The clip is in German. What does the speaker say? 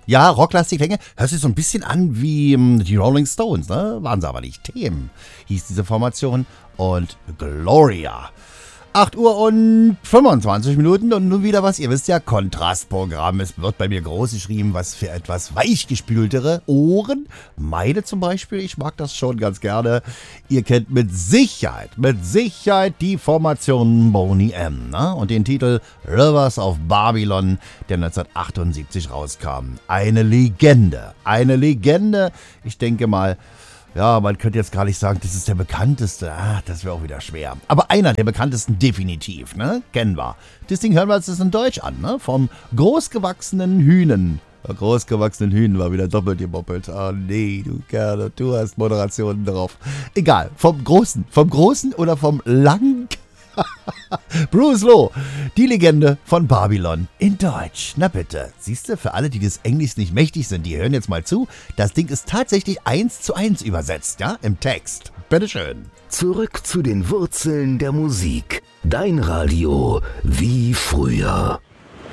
Ja, rocklastige Klänge. Hört sich so ein bisschen an wie die Rolling Stones, ne? Waren sie aber nicht. Themen hieß diese Formation. Und Gloria. 8 Uhr und 25 Minuten und nun wieder was, ihr wisst ja, Kontrastprogramm. Es wird bei mir groß geschrieben, was für etwas weichgespültere Ohren. Meine zum Beispiel, ich mag das schon ganz gerne. Ihr kennt mit Sicherheit die Formation Boney M. Ne? Und den Titel Rivers of Babylon, der 1978 rauskam. Eine Legende. Ich denke mal, ja, man könnte jetzt gar nicht sagen, das ist der bekannteste. Das wäre auch wieder schwer. Aber einer der bekanntesten definitiv, ne? Kennen wir. Das Ding hören wir uns das in Deutsch an, ne? Vom großgewachsenen Hühnen. Großgewachsenen Hühnen war wieder doppelt gemoppelt. Oh nee, du Kerl, du hast Moderationen drauf. Egal, vom Großen oder vom langen... Bruce Lowe, die Legende von Babylon in Deutsch. Na bitte, siehst du, für alle, die des Englisch nicht mächtig sind, die hören jetzt mal zu. Das Ding ist tatsächlich 1:1 übersetzt, ja, im Text. Bitteschön. Zurück zu den Wurzeln der Musik. Dein Radio wie früher.